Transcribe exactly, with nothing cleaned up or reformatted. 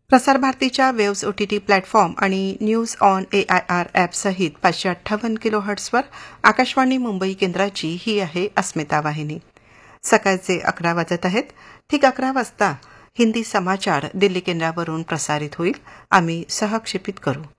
प्रसारभारतीच्या waves OTT platform आणि news on AIR ॲपसहित पाचशे अठ्ठावन्न किलो हर्ट्सवर आकाशवाणी मुंबई केंद्राची ही आहे अस्मिता वाहिनी. सकाळचे अकरा वाजत आहेत. ठीक अकरा वाजता हिंदी समाचार दिल्ली केंद्रावरून प्रसारित होईल. आम्ही सहक्षेपित करू.